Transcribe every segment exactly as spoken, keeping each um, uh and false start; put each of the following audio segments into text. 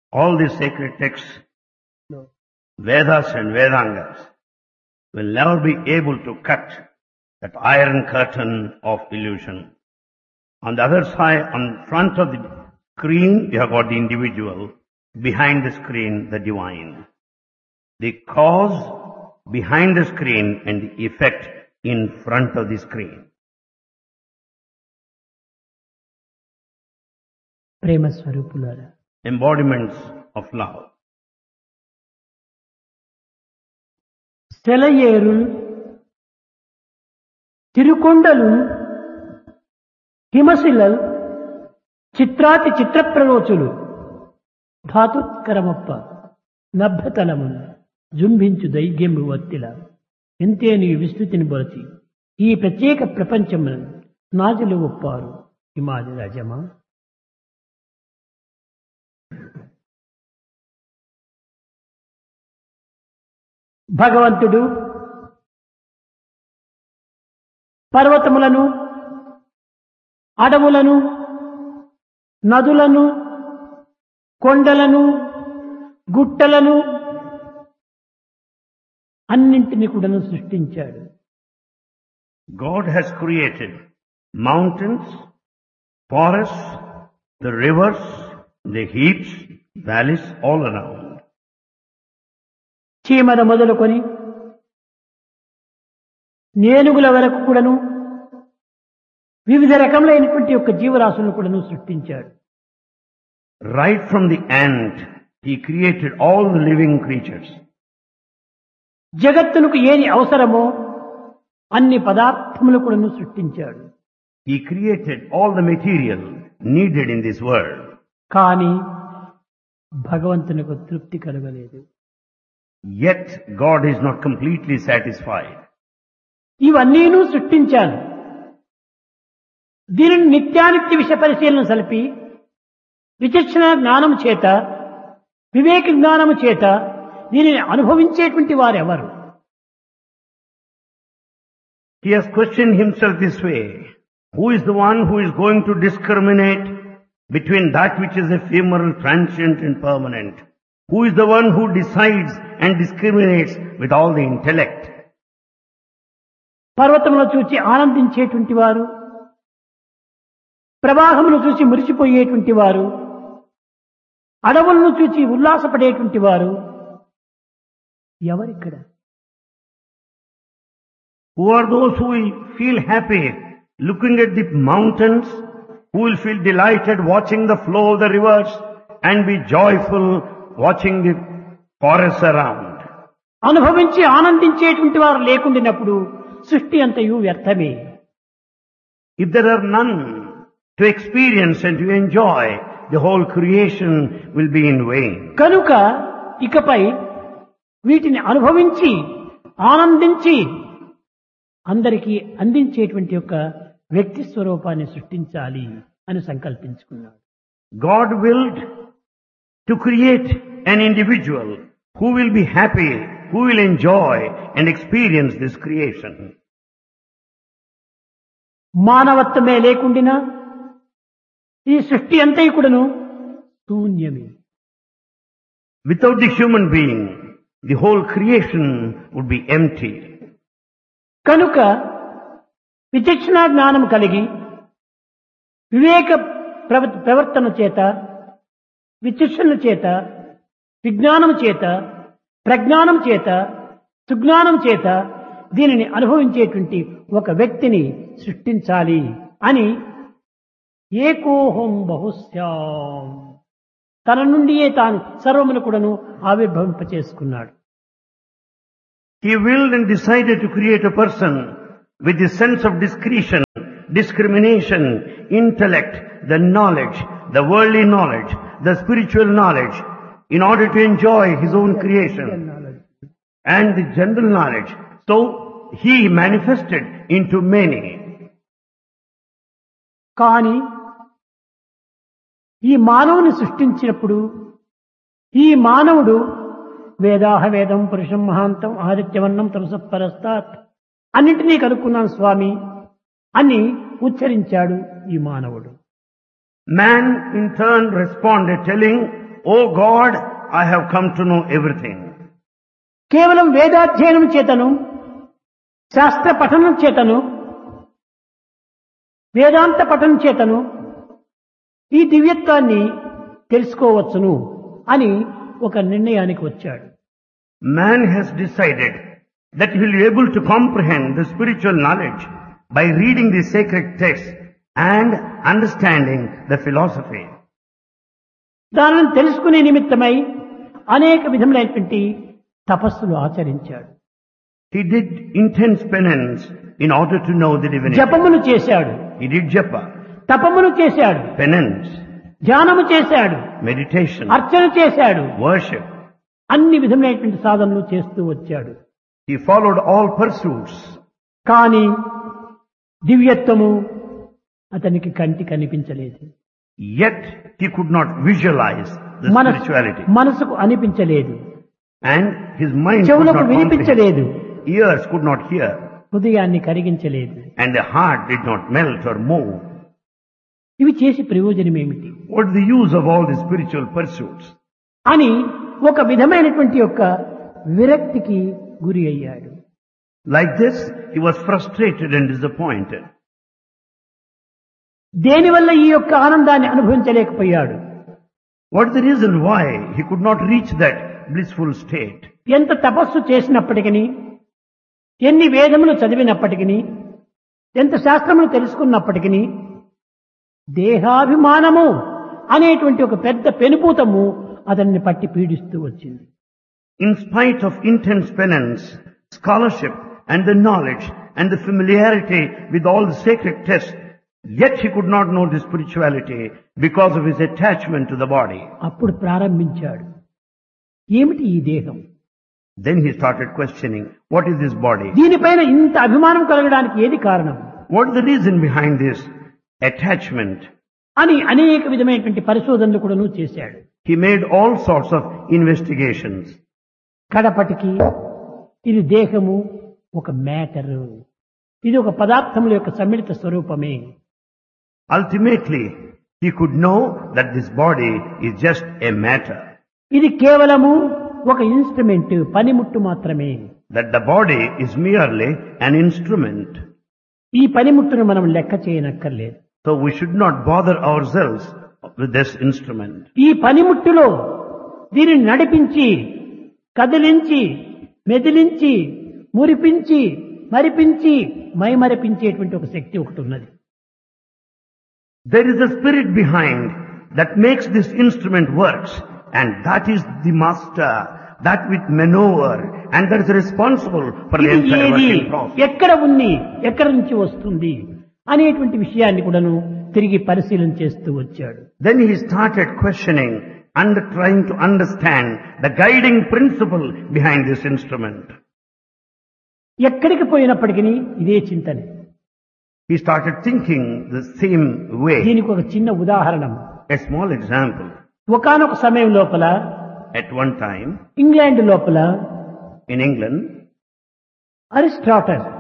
All these sacred texts, Vedas and Vedangas, will never be able to cut that iron curtain of illusion. On the other side, on front of the screen, you have got the individual. Behind the screen, the divine. The cause behind the screen and the effect in front of the screen. ప్రేమ స్వరూపులారా, Embodiments of love. సెలయేరు తిరుకొండలు హిమశిలల్ చిత్రాతి చిత్రప్రరోచులు ధాతుత్కరమప్ప నభ్యతలమును జుంభించు దైగ్యము వత్తిల ఎంతే నీ విస్తృతిని బొలచి ఈ ప్రత్యేక ప్రపంచమును నాజులు ఒప్పారు హిమాది రాజమా. భగవంతుడు పర్వతములను, అడవులను, నదులను, కొండలను, గుట్టలను అన్నింటినీ కూడా సృష్టించాడు. God has created mountains, forests, the rivers, the heaps, valleys all around. చీమల మొదలుకొని నేనుగుల వరకు కూడాను వివిధ రకములైనటువంటి యొక్క జీవరాశులను కూడాను సృష్టించాడు. Right from the ant, he created all the living creatures. జగత్తునకు ఏది అవసరమో అన్ని పదార్థములు కూడాను సృష్టించాడు. He created all the material needed in this world. కానీ భగవంతునికి తృప్తి కలగలేదు. Yet God is not completely satisfied. ఇవన్నీను సృష్టించాను, దీనిని నిత్యానిత్య విషయ పరిశీలన సలిపి విచక్షణ జ్ఞానము చేత, వివేక జ్ఞానము చేత దీనిని అనుభవించేటువంటి వారెవరు? He has questioned himself this way. Who is the one who is going to discriminate between that which is ephemeral, transient and permanent? Who is the one who decides and discriminates with all the intellect? పర్వతమును చూచి ఆనందించేటువంటి వారు, ప్రవాహమును చూసి మురిసిపోయేటువంటి వారు, అడవులను చూచి ఉల్లాసపడేటువంటి వారు ఎవరిక్కడ? Who are those who will feel happy looking at the mountains, who will feel delighted watching the flow of the rivers and be joyful watching the forests around? అనుభవించి ఆనందించేటువంటి వారు లేకుండినప్పుడు సృష్టి అంతయు వ్యర్థమే. If there are none to experience and to enjoy, the whole creation will be in vain. కనుక ఇకపై వీటిని అనుభవించి ఆనందించి అందరికీ అందించేటువంటి యొక్క వ్యక్తి స్వరూపాన్ని సృష్టించాలి అని సంకల్పించుకున్నాడు. God willed to create an individual who will be happy, who will enjoy and experience this creation. మానవత్వమే లేకుండినా ఈ సృష్టి అంతయు కూడాను శూన్యమే. Without the human being, the whole creation would be empty. కనుక విచక్షణ జ్ఞానం కలిగి వివేక ప్రవ- ప్రవర్తన చేత, విచక్షణ చేత, విజ్ఞానం చేత, ప్రజ్ఞానం చేత, సుజ్ఞానం చేత దీనిని అనుభవించేటువంటి ఒక వ్యక్తిని సృష్టించాలి అని ఏకోహం బహుశ్యాం తన నుండియే తాను సర్వమును కూడాను ఆవిర్భవింపచేసుకున్నాడు. He willed and decided to create a person with the sense of discretion, discrimination, intellect, the knowledge, the worldly knowledge, the spiritual knowledge, in order to enjoy his own creation and the general knowledge. So he manifested into many. కానీ ఈ మానవుని సృష్టించినప్పుడు ఈ మానవుడు వేదాహ వేదం పురుషం మహాంతం ఆదిత్యవర్ణం తమసపరస్తాత్ అన్నింటినీ కనుక్కున్నాను స్వామి అని ఉచ్చరించాడు ఈ మానవుడు. Man in turn responded telling, "Oh God, I have come to know everything." కేవలం వేదాధ్యయనం చేతను శాస్త్ర పఠనం చేతను వేదాంత పఠనం చేతను ఈ దివ్యత్వాన్ని తెలుసుకోవచ్చును అని ఒక నిర్ణయానికి వచ్చాడు. Man has decided that he will be able to comprehend the spiritual knowledge by reading the sacred texts and understanding the philosophy. దానిని తెలుసుకునే నిమిత్తమై అనేక విధములైనటువంటి తపస్సులు ఆచరించాడు. He did intense penance in order to know the divinity. జపములు చేశాడు, He did japa, తపములు చేశాడు, penance, ధ్యానము చేశాడు, meditation, అర్చన చేశాడు, worship. అన్ని విధములైనటువంటి సాధనలు చేస్తూ వచ్చాడు. He followed all pursuits. కానీ దివ్యత్వము అతనికి కంటి కనిపించలేదు. Yet he could not visualize the మనసు spirituality. మనసుకు అనిపించలేదు, And his mind could చెవులకు not comprehend. వినిపించలేదు, Ears could not hear. హృదయాన్ని కరిగించలేదు. And the heart did not melt or move. ఇవి చేసి ప్రయోజనం ఏమిటి What is the use of all these spiritual pursuits? అని ఒక విధమైనటువంటి యొక్క విరక్తికి గురి అయ్యాడు. Like this, he was frustrated and disappointed. దేనివల్ల ఈ యొక్క ఆనందాన్ని అనుభవించలేకపోయాడు? What is the reason why he could not reach that blissful state? ఎంత తపస్సు చేసినప్పటికీ, ఎన్ని వేదములు చదివినప్పటికీ, ఎంత శాస్త్రములు తెలుసుకున్నప్పటికీ దేహాభిమానము అనేటువంటి ఒక పెద్ద పెనుపూతము అతన్ని పట్టి పీడిస్తూ వచ్చింది. In spite of intense penance, scholarship and the knowledge and the familiarity with all the sacred texts, yet he could not know the spirituality because of his attachment to the body. అప్పుడు ప్రారంభించాడు, ఏమిటి ఈ దేహం? Then he started questioning, what is this body? దీనిపైన ఇంత అభిమానం కలగడానికి ఏది కారణం What is the reason behind this attachment? అని అనేక విధమైనటువంటి పరిశోధనలు కూడాను చేశాడు. He made all sorts of investigations. కడపటికి ఇది దేహము ఒక మ్యాటర్, ఇది ఒక పదార్థముల యొక్క సమ్మిళిత స్వరూపమే. Ultimately, he could know that this body is just a matter. ఇది కేవలము ఒక ఇన్స్ట్రుమెంట్, పనిముట్టు మాత్రమే. That the body is merely an instrument. ఈ పనిముట్టును మనం లెక్క చేయనక్కర్లేదు. So we should not bother ourselves with this instrument. ఈ పనిముట్టులో దీనిని నడిపించి, కదిలించి, మెదిలించి, మురిపించి, మరిపించి, మైమరిపించేటువంటి ఒక శక్తి ఒకటి ఉన్నది. There is a spirit behind that makes this instrument works, and that is the master, that with maneuver, and that is responsible for the ఇది entire ఏది, working process. ఎక్కడ ఉంది, ఎక్కడి నుంచి వస్తుంది అనేటువంటి విషయాన్ని కూడాను తిరిగి పరిశీలన చేస్తూ వచ్చాడు. Then he started questioning and trying to understand the guiding principle behind this instrument. ఎక్కడికి పోయినప్పటికీ ఇదే చింతనే. He started thinking the same way. దీనికి ఒక చిన్న ఉదాహరణ. A small example. ఒకానొక సమయం లోపల At one time, ఇంగ్లాండ్ లోపల in England, అరిస్టాటల్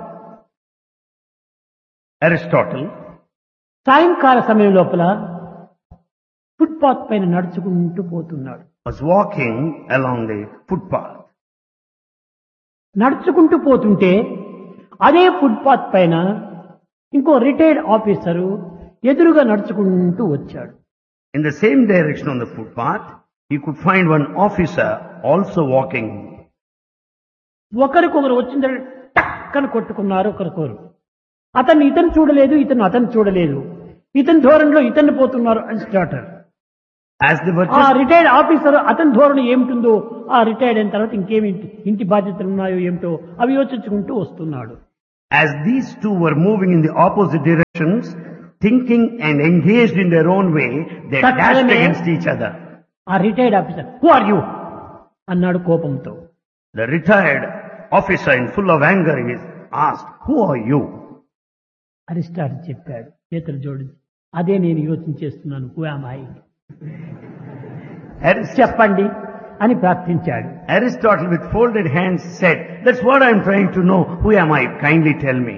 Aristotle సాయంకాల సమయం లోపల ఫుట్పాత్ పైన నడుచుకుంటూ పోతున్నాడు. was walking along the footpath. నడుచుకుంటూ పోతుంటే అదే ఫుట్పాత్ పైన ఇంకో రిటైర్డ్ ఆఫీసరు ఎదురుగా నడుచుకుంటూ వచ్చాడు. In the same direction on the footpath, he could find one officer also walking. ఒకరికొకరు వచ్చిన టక్కన కొట్టుకున్నారు ఒకరికొకరు. అతన్ని ఇతను చూడలేదు, ఇతను అతను చూడలేదు. ఇతని ధోరణిలో ఇతన్ని పోతున్నారు అరిస్టాటల్. As they were ఆ just, రిటైర్డ్ ఆఫీసర్ అతని ధోరణి ఏమిటిందో, ఆ రిటైర్డ్ అయిన తర్వాత ఇంకేమి ఇంటి బాధ్యతలు ఉన్నాయో ఏమిటో అవి యోచించుకుంటూ వస్తున్నాడు. as these two were moving in the opposite directions, thinking and engaged in their own way, they But dashed Alame- against each other. ఆ retired officer, who are you అన్నాడు కోపంతో. The retired officer, in full of anger, is asked, "Who are you?" Aristotle చెప్పాడు చేతులు జోడించి, అదే నేను యోచించేస్తున్నాను, who am I, Arist- చెప్పండి అని ప్రార్థించాడు. Aristotle, with folded hands, said, "That's what I'm trying to know. Who am I? Kindly tell me."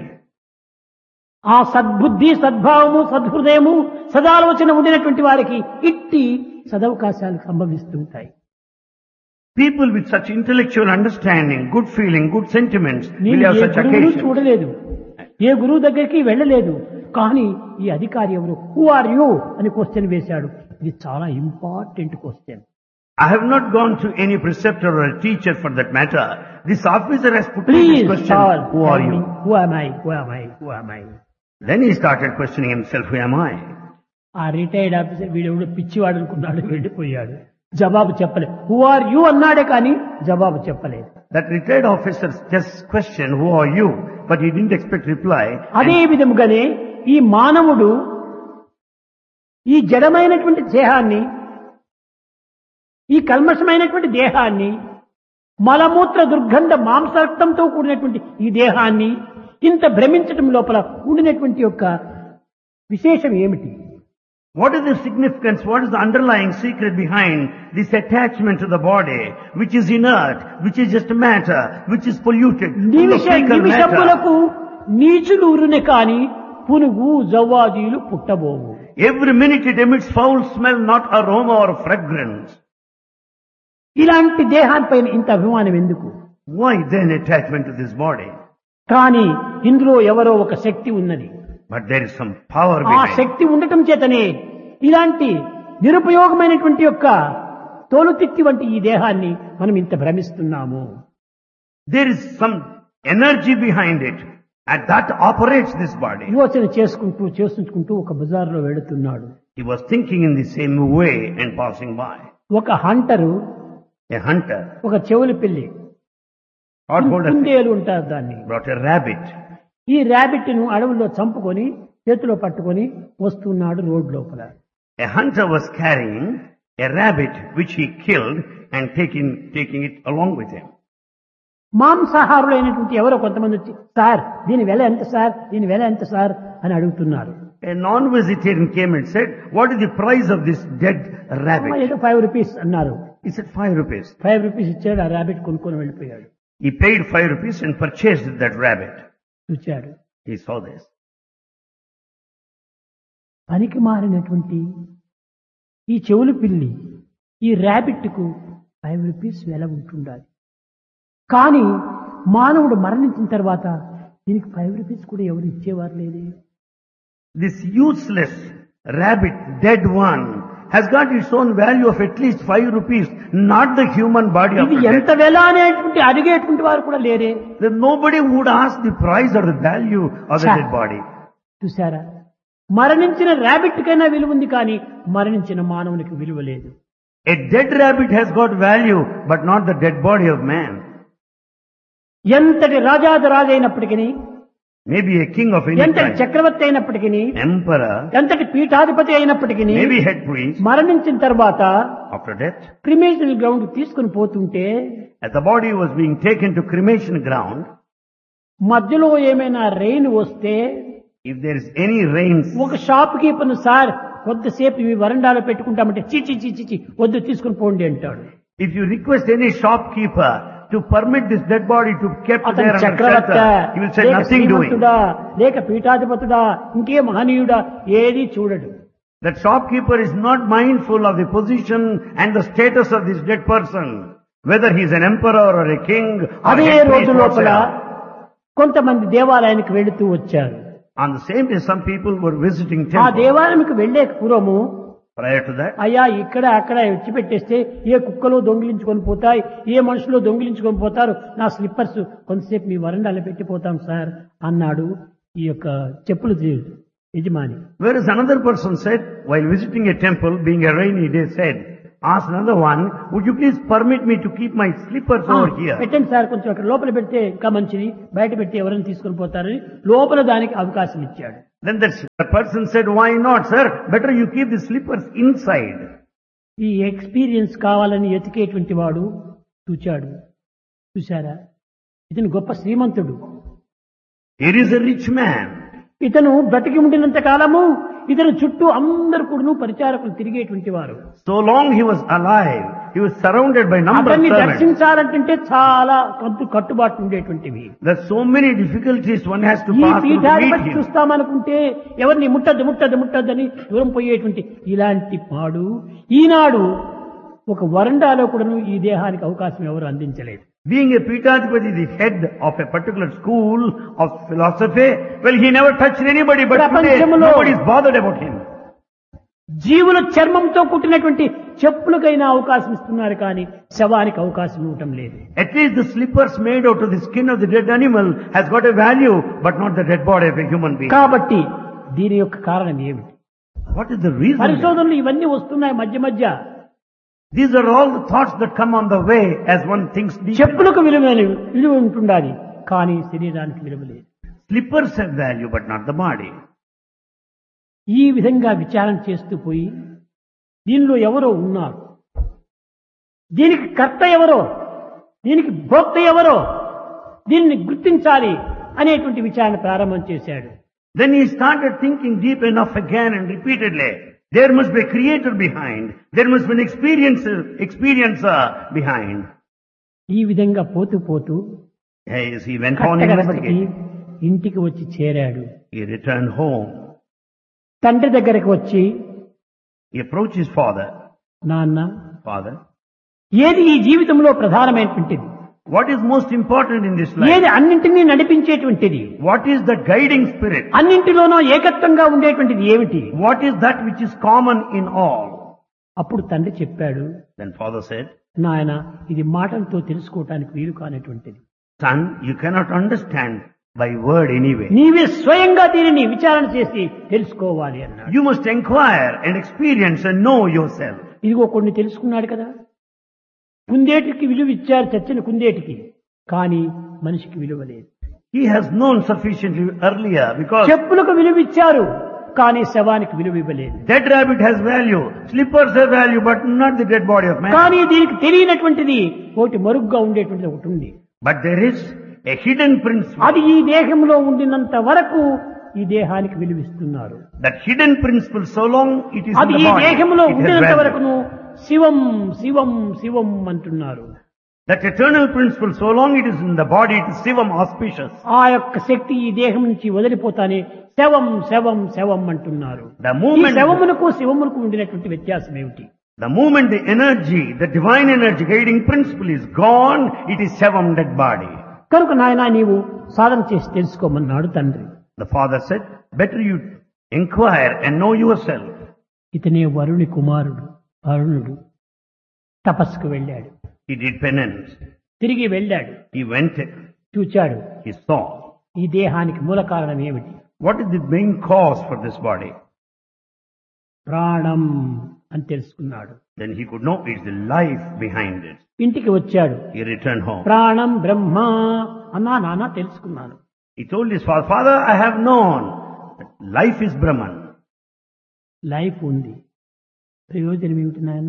ఆ సద్బుద్ధి, సద్భావము, సద్హృదయము, సదాలోచన ఉండినటువంటి వారికి ఇట్టి సదవకాశాలు సంభవిస్తుంటాయి. People with such intellectual understanding, good feeling, good sentiments will నేను have A such గురువును occasions. చూడలేదు, ఏ గురువు దగ్గరికి వెళ్ళలేదు, కానీ ఈ అధికారి ఎవరు, హూ ఆర్ యూ అని క్వశ్చన్ వేశాడు. ఇది చాలా important question. I have not gone to any preceptor or a teacher for that matter. This officer has put me Please, this question, Paul, who are you? Who am I? Who am I? Who am I? Then he started questioning himself, who am I? ఆ retired officer వీడెవడు పిచ్చివాడు అనుకున్నాడు, వెళ్ళిపోయాడు. జవాబు చెప్పలేదు. Who are you అన్నాడే కానీ జవాబు చెప్పలేదు. That retired officer just questioned, who are you? But he didn't expect reply. అదే విధముగానే ఈ మానవుడు ఈ జడమైనటువంటి దేహాన్ని, ఈ కల్మషమైనటువంటి దేహాన్ని, మలమూత్ర దుర్గంధ మాంసరక్తంతో కూడినటువంటి ఈ దేహాన్ని ఇంత భ్రమించటం లోపల ఉండినటువంటి యొక్క విశేషం ఏమిటి? What is the significance, what is the underlying secret behind this attachment to the body, which is inert, which is just matter, which is polluted, full of Nimisha fecal matter? నిమిషములకు నీచులు ఉరునే కాని పునుగు జవ్వాజీలు పుట్టబోవు. Every minute it emits foul smell, not aroma or fragrance. ఇలాంటి దేహానిపైన ఇంత అభిమానం ఎందుకు? Why then attachment to this body? కానీ ఇందులో ఎవరో ఒక శక్తి ఉన్నది. But there is some power ఆ behind. శక్తి ఉండటం చేతనే ఇలాంటి నిరుపయోగమైనటువంటి యొక్క తోలుతిత్తి వంటి ఈ దేహాన్ని మనం ఇంత భ్రమిస్తున్నాము. There is some energy behind it, and that operates this body. యోచన చేసుకుంటూ చేసుకుంటూ ఒక బజార్లో వెళుతున్నాడు. He was thinking in the same way and passing by. ఒక హంటరు, A hunter, ఒక చెవులి పిల్లి, hot hold of కుందేలు ఉంటారు దాన్ని, brought a rabbit. ఈ ర్యాబిట్ ను అడవుల్లో చంపుకొని చేతిలో పట్టుకొని వస్తున్నాడు రోడ్ లోపల. A hunter was carrying a rabbit which he killed and taking, taking it along with him. మాంసాహారులైనటువంటి ఎవరో కొంతమంది వచ్చి, సార్ దీని వెల ఎంత సార్, దీని వెల ఎంత సార్ అని అడుగుతున్నారు. A non-vegetarian came and said, what is the price of this dead rabbit? ఏదో ఫైవ్ రూపీస్ అన్నారు. He said, five rupees. Five rupees ఇచ్చాడు, ఆ ర్యాబిట్ కొనుక్కొని వెళ్ళిపోయాడు. He paid five rupees and purchased that rabbit. చూచాడు. He saw this. పనికి మారినటువంటి ఈ చెవులు పిల్లి ఈ ర్యాబిట్ కు ఫైవ్ రూపీస్ వెల ఉంటుండాలి. కానీ మానవుడు మరణించిన తర్వాత దీనికి ఫైవ్ రూపీస్ కూడా ఎవరు ఇచ్చేవారు లేదే. This useless rabbit, dead one, has got its own value of at least five rupees, not the human body of ఇది the ఎంత dead. వెల అనేటువంటి అడిగేటువంటి వారు కూడా లేరే. Then nobody would ask the price or the value of the Sure. dead body. చూసారా, మరణించిన ర్యాబిట్ కైనా విలువ ఉంది, కానీ మరణించిన మానవునికి విలువ లేదు. A dead rabbit has got value, but not the dead body of man. ఎంతటి రాజాదిరాజు అయినప్పటికీ, Maybe a king of any ఎంతటి kind, చక్రవర్తి అయినప్పటికీ, emperor, ఎంతటి పీఠాధిపతి అయినప్పటికీ, maybe head priest, మరణించిన తర్వాత after death, క్రిమేషన్ గ్రౌండ్ తీసుకుని పోతుంటే as the body was being taken to cremation ground, మధ్యలో ఏమైనా రెయిన్ వస్తే if there is any rain, ఒక షాప్ కీపర్, సార్ కొద్దిసేపు ఇవి వరండాలో పెట్టుకుంటామంటే చీచి చీచి చీ వద్దు తీసుకుని పోండి అంటాడు. if you request any shopkeeper to permit this dead body to be kept అతను there under చక్రవర్త, shelter, he will say లేక nothing doing. శ్రీమంతుడా, లేక పీఠాధిపతుడా, ఇంకే మహనీయుడా, ఏది చూడడు. That shopkeeper is not mindful of the position and the status of this dead person, whether he is an emperor or a king or అదే head రోజు priest లోపల whatsoever. కొంతమంది దేవాలయానికి వెళుతూ వచ్చారు. On the same day, some people were visiting ఆ temple. దేవాలయానికి వెళ్లే పూర్వము, Prior to that, అయ్యా ఇక్కడ అక్కడ విడిచిపెట్టేస్తే ఏ కుక్కలు దొంగిలించుకొని పోతాయి, ఏ మనుషులు దొంగిలించుకొని పోతారు, నా స్లిప్పర్స్ కొంతసేపు మీ వరండాలో పెట్టిపోతాం సార్ అన్నాడు ఈ యొక్క చెప్పులు యజమాని. whereas another person said, while visiting a temple, being a rainy day, said, asked another one, would you please permit me to keep my slippers over here? పెట్టండి సార్, కొంచెం అక్కడ లోపల పెడితే ఇంకా మంచిది, బయట పెట్టి ఎవరైనా తీసుకొని పోతారని లోపల దానికి అవకాశం ఇచ్చాడు. Then that the person said, why not, sir? Better you keep the slippers inside. ఈ ఎక్స్పీరియన్స్ కావాలని ఎతికేటువంటి వాడు చూచాడు. చూశారా, ఇతను గొప్ప శ్రీమంతుడు, Here is a rich man. ఇతను బ్రతికి ఉండినంత కాలము ఇతను చుట్టూ అందరు కూడా పరిచారకులు తిరిగేటువంటి వారు. So long he was alive, he was surrounded by number of అతన్ని servants. దర్శించాలంటే చాలా కట్టు కట్టుబాటు ఉండేటువంటివి. There's so many difficulties one has to ఈ pass through to పీఠాధిపతి meet him. చూస్తామనుకుంటే ఎవరిని ముట్టద్దు ముట్టద్దు ముట్టద్దని దూరం పోయేటువంటి ఇలాంటి పాడు ఈనాడు ఒక వరండాలో కూడాను ఈ దేహానికి అవకాశం ఎవరు అందించలేదు. Being a Peethadipati, the head of a particular school of philosophy, well, he never touched anybody, but today ప్రపంచంలో nobody is bothered about him. జీవుల చర్మంతో కుట్టినటువంటి చెప్పులకైనా అవకాశం ఇస్తున్నారు కానీ శవానికి అవకాశం ఇవ్వటం లేదు. At least the slippers made out of the skin of the dead animal has got a value, but not the dead body of a human being. కాబట్టి దీని యొక్క కారణం ఏమిటి? What is the reason? పరిశోధనలు ఇవన్నీ వస్తున్నాయి మధ్య మధ్య. These are all the thoughts that come on the way as one thinks deep. చెప్పులకు విలువ విలువ ఉంటుండాలి కానీ శరీరానికి విలువ లేదు. Slippers have value, but not the body. ఈ విధంగా విచారణ చేస్తూ పోయి దీనిలో ఎవరో ఉన్నారు, దీనికి కర్త ఎవరో, దీనికి భోక్త ఎవరో, దీనిని గుర్తించాలి అనేటువంటి విచారణ ప్రారంభం చేశాడు. Then he started thinking deep enough again and repeatedly. There must be a creator behind. There must be an experiencer, experiencer behind. ఈ విధంగా పోతూ పోతూ Yes, he went on కట్టగడపటికి investigating. ఇంటికి వచ్చి చేరాడు. He returned home. తండ్రి దగ్గరకు వచ్చి, He approached his father. నాన్న, Father, ఏది ఈ జీవితంలో ప్రధానమైనటువంటిది, what is most important in this ఏది life? అన్నింటినీ నడిపించేటువంటిది, What is the guiding spirit? అన్నింటిలోనూ ఏకత్వంగా ఉండేటువంటిది ఏమిటి? What is that which is common in all? అప్పుడు తండ్రి చెప్పాడు, Then father said, నాయన ఇది మాటలతో తెలుసుకోవటానికి వీలు కానటువంటిది. son, you cannot understand by word anyway. నీవే స్వయంగా దీనిని విచారణ చేసి తెలుసుకోవాలి అన్నాడు. You must inquire and experience and know yourself. ఇదిగో కొన్ని తెలుసుకున్నాడు కదా. కుందేటికి విలువ ఇచ్చారు, చచ్చిన కుందేటికి, కానీ మనిషికి విలువ లేదు. He has known sufficiently earlier because చెప్పులకు విలువ ఇచ్చారు కానీ శవానికి విలువ ఇవ్వలేదు. dead rabbit has value, slippers have value, but not the dead body of man. కానీ దీనికి తెలియనటువంటిది ఒకటి మరుగ్గా ఉండేటువంటిది ఒకటి ఉంది. But there is a hidden principle. అది ఈ దేహంలో ఉండినంత వరకు ఈ దేహానికి విలువిస్తున్నారు. That hidden principle, so long it is in అది the ఈ body, దేహంలో it has ఉండినంత value. వరకును శివం శివం శివం అంటున్నారు. That eternal principle, so long it is in the body, it is Sivam, auspicious. ఆ యొక్క శక్తి ఈ దేహం నుంచి వదిలిపోతానే శవం శవం శవం అంటున్నారు. The ఈ moment, శవమునకు శివమునకు ఉండినటువంటి వ్యత్యాసం ఏమిటి? the moment the energy, the divine energy guiding principle is gone, it is Sivam, dead body. కనుక నాయనా నీవు సాధన చేసి తెలుసుకోమన్నాడు తండ్రి. The father said, better you inquire and know yourself. ఇతనే వరుణి కుమారుడు అరుణుడు. తపస్సుకు వెళ్ళాడు, He did penance. తిరిగి వెళ్ళాడు, He went, చూచాడు he saw. ఈ దేహానికి మూల కారణం ఏమిటి? What is the main cause for this body? ప్రాణం అని తెలుసుకున్నాడు. Then he could know it's the life behind it. ఇంటికి వచ్చాడు, He returned home. ప్రాణం బ్రహ్మ అన్నా నాన్న తెలుసుకున్నాను. He told his father, Father, I have known that life is Brahman. Life ఉంది, ప్రయోజనం ఏమిటి నాయన?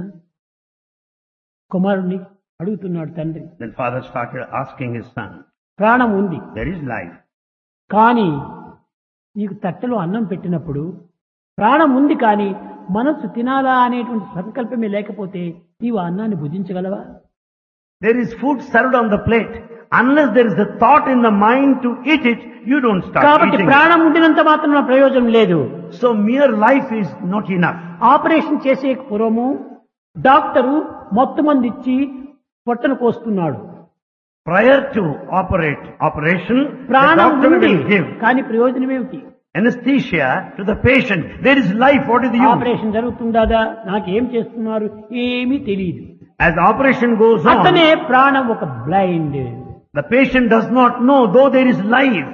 కుమారుణ్ణి అడుగుతున్నాడు తండ్రి. Then father started asking his son, ప్రాణం ఉంది there is life. కానీ నీకు తట్టలో అన్నం పెట్టినప్పుడు ప్రాణం ఉంది కానీ మనస్సు తినాలా అనేటువంటి సంకల్పమే లేకపోతే నీవు ఆ అన్నాన్ని భుజించగలవా? There is food served on the plate. Unless there is a thought in the mind to eat it, you don't start కాబట్టి eating it. ప్రాణం ఉండినంత మాత్రం ప్రయోజనం లేదు. So mere life is not enough. Operation చేసే పూర్వము డాక్టరు మొత్తం మంది ఇచ్చి పొట్టను కోస్తున్నాడు. Prior to operate operation, the ప్రాణం doctor ఉంది will give కానీ ప్రయోజనం ఏమిటి? anesthesia to the patient. There is life. What is the use? Operation జరుగుతుందా, నాకేం చేస్తున్నారు ఏమీ తెలియదు. As the operation goes అతనే on, ప్రాణం ఒక blind the patient does not know, though there is life.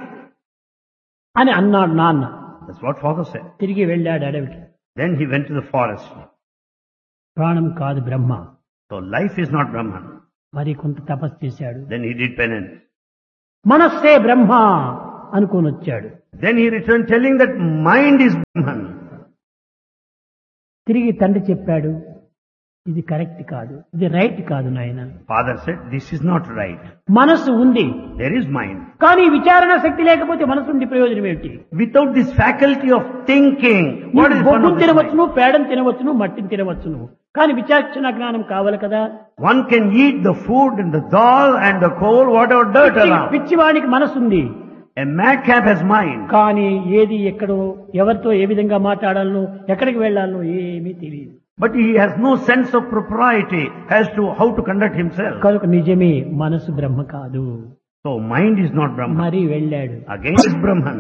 అని అన్నాడు నాన్న. That's what father said. తిరిగి వెళ్ళాడు అడవికి. Then he went to the forest. ప్రాణం కాదు బ్రహ్మ. So life is not Brahman. మరి కొంత తపస్సు చేశాడు. Then he did penance. మనస్సే బ్రహ్మ అనుకొని వచ్చాడు. Then he returned telling that mind is Brahman. తిరిగి తండ్రి చెప్పాడు, ఇది కరెక్ట్ కాదు, ఇది రైట్ కాదు నాయన. Father said, this is not right. మనస్సు ఉంది, There is mind. కానీ విచారణ శక్తి లేకపోతే మనసు ఉండి ప్రయోజనం ఏమిటి? Without this faculty of thinking, what is the fun బొగ్గును of this mind? తినవచ్చును, పేడను తినవచ్చును, మట్టిని తినవచ్చును, కానీ విచక్షణ జ్ఞానం కావాలి కదా. One can eat the food and the dal and the coal, whatever dirt around. పిచ్చివానికి మనసు ఉంది, A madcap has mind. కానీ ఏది ఎక్కడో ఎవరితో ఏ విధంగా మాట్లాడాలనో ఎక్కడికి వెళ్ళాలనో ఏమీ తెలియదు. But he has no sense of propriety as to how to conduct himself. కనుక నిజమే మనసు బ్రహ్మ కాదు. So mind is not Brahman. మరి వెళ్ళాడు. Again is Brahman.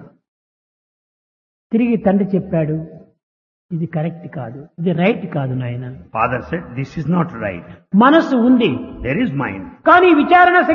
తిరిగి తండ్రి చెప్పాడు, ఇది కరెక్ట్ కాదు, ఇది రైట్ కాదు నాయన. Father said, this is not right. మనసు ఉంది, There is mind. కానీ విచారణ